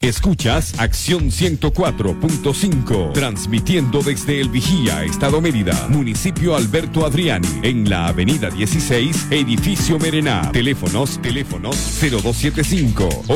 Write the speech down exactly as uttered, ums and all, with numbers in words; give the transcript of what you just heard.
Escuchas Acción ciento cuatro punto cinco, transmitiendo desde El Vigía, Estado Mérida, municipio Alberto Adriani, en la avenida dieciséis, edificio Merená. Teléfonos, teléfonos cero dos siete cinco